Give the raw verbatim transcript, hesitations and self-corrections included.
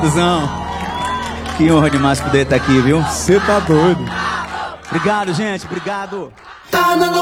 Obrigadozão. Que honra demais poder estar aqui, viu? Você tá doido. Obrigado, gente. Obrigado. Tá no